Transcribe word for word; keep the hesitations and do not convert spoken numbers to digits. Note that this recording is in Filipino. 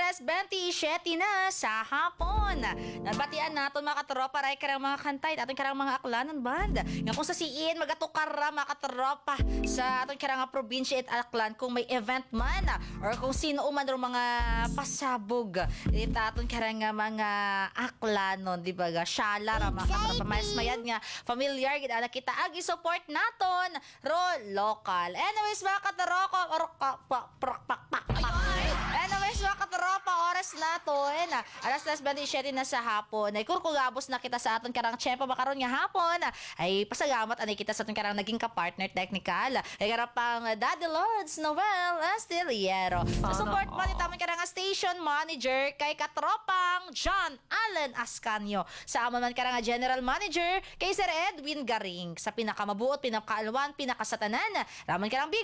tres twenty-seven na sa hapon. Nabatian naton mga katropa ray karang mga kantay aton karang mga aklanan band. Nga kung sa siin magatukar ra mga katropa sa aton karang nga probinsya at aklan kung may event man or kung sino uman ro mga pasabog it aton karang nga mga aklanon di ba ga syala ra mga katropa mas mayad nga familiar gid ana kita agi support naton ro local. Anyways mga katropa or Anyways, mga katropa, oras na to. Eh, na. Alas tres twenty-seven na sa hapon. Ay, kung kugabos na kita sa aton karang tsempo makaroon nga hapon, ay pasagamat anay kita sa aton karang naging kapartner technical. Ay, karapang Daddy Lords, Noel, Astillero. Sa support mo, nitaman karang station manager kay katropang John Allen Ascanio. Sa amon man karang general manager kay Sir Edwin Garing. Sa pinakamabuot, pinakaalwan, pinakasatanan. Raman karang big